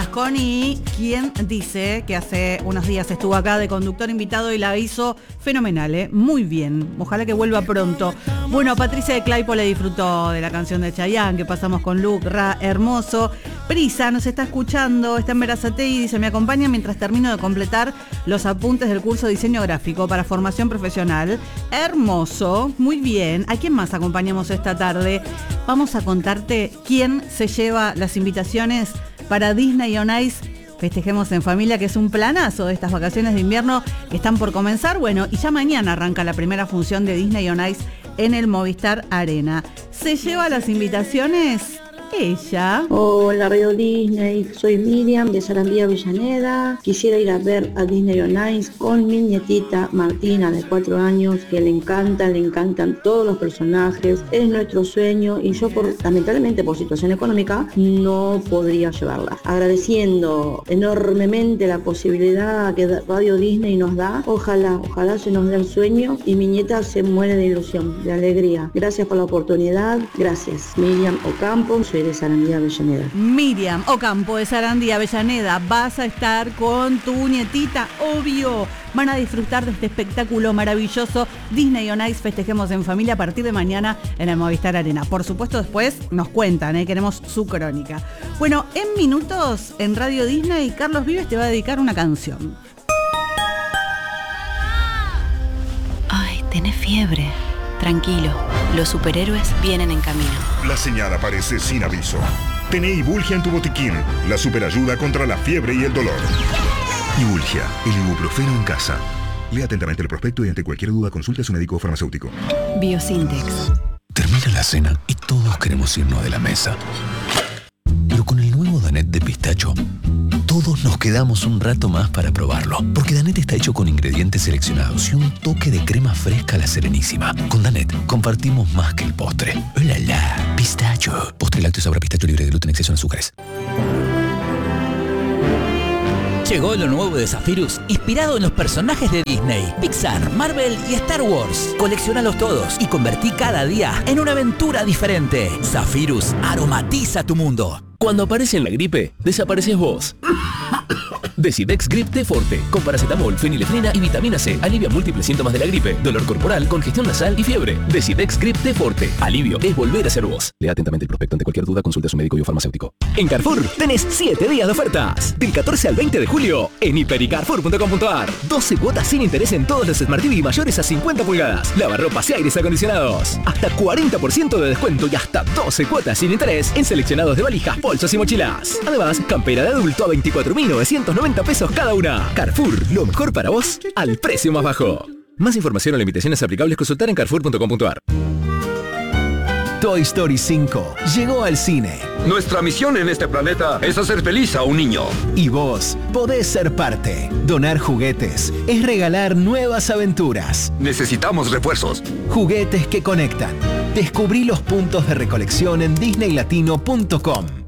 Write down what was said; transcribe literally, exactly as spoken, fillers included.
Mosconi, quien dice que hace unos días estuvo acá de conductor invitado y la hizo fenomenal, ¿eh? Muy bien. Ojalá que vuelva pronto. Bueno, Patricia de Claypole disfrutó de la canción de Chayanne que pasamos con Luke, Ra, hermoso. Prisa nos está escuchando, está en Berazategui y dice: me acompaña mientras termino de completar los apuntes del curso de diseño gráfico para formación profesional. Hermoso, muy bien. ¿A quién más acompañamos esta tarde? Vamos a contarte quién se lleva las invitaciones para Disney on Ice Festejemos en Familia, que es un planazo de estas vacaciones de invierno que están por comenzar. Bueno, y ya mañana arranca la primera función de Disney on Ice en el Movistar Arena. Se lleva las invitaciones ella. Hola, Radio Disney, soy Miriam de Sarandía, Avellaneda. Quisiera ir a ver a Disney on Ice con mi nietita Martina de cuatro años, que le encantan, le encantan todos los personajes. Es nuestro sueño y yo, por, lamentablemente por situación económica, no podría llevarla. Agradeciendo enormemente la posibilidad que Radio Disney nos da. Ojalá, ojalá se nos dé el sueño y mi nieta se muere de ilusión, de alegría. Gracias por la oportunidad. Gracias. Miriam Ocampo, soy de Sarandía, Avellaneda. Miriam Ocampo de Sarandía, Avellaneda, vas a estar con tu nietita, obvio. Van a disfrutar de este espectáculo maravilloso Disney on Ice Festejemos en Familia a partir de mañana en el Movistar Arena. Por supuesto, después nos cuentan, ¿eh? Queremos su crónica. Bueno, en minutos en Radio Disney, Carlos Vives te va a dedicar una canción. Ay, tenés fiebre. Tranquilo, los superhéroes vienen en camino. La señal aparece sin aviso. Tené Ibulgia en tu botiquín, la superayuda contra la fiebre y el dolor. Ibulgia, el ibuprofeno en casa. Lea atentamente el prospecto y ante cualquier duda consulte a su médico o farmacéutico. Biosintex. Termina la cena y todos queremos irnos de la mesa. Pero con el nuevo Danet de pistacho, todos nos quedamos un rato más para probarlo. Porque Danet está hecho con ingredientes seleccionados y un toque de crema fresca a la Serenísima. Con Danet compartimos más que el postre. ¡Oh, la, la! Pistacho. Postre lácteo sabor a pistacho libre de gluten, exceso en azúcares. Llegó lo nuevo de Zephyrus, inspirado en los personajes de Disney, Pixar, Marvel y Star Wars. Colecciónalos todos y convertí cada día en una aventura diferente. Zephyrus aromatiza tu mundo. Cuando aparece en la gripe, desapareces vos. Decidex Grip T Forte, con paracetamol, fenilefrina y vitamina C. Alivia múltiples síntomas de la gripe, dolor corporal, congestión nasal y fiebre. Decidex Grip T Forte. Alivio es volver a ser vos. Lea atentamente el prospecto. Ante cualquier duda, consulte a su médico y o farmacéutico. En Carrefour tenés siete días de ofertas. Del catorce al veinte de julio en hiper y carrefour punto com punto ar. doce cuotas sin interés en todos los Smart T V mayores a cincuenta pulgadas. Lavarropas y aires acondicionados. Hasta cuarenta por ciento de descuento y hasta doce cuotas sin interés en seleccionados de valijas, bolsos y mochilas. Además, campera de adulto a veinticuatro mil novecientos noventa pesos cada una. Carrefour, lo mejor para vos al precio más bajo. Más información o limitaciones aplicables consultar en carrefour punto com punto ar. Toy Story cinco llegó al cine. Nuestra misión en este planeta es hacer feliz a un niño. Y vos podés ser parte. Donar juguetes es regalar nuevas aventuras. Necesitamos refuerzos. Juguetes que conectan. Descubrí los puntos de recolección en disney latino punto com.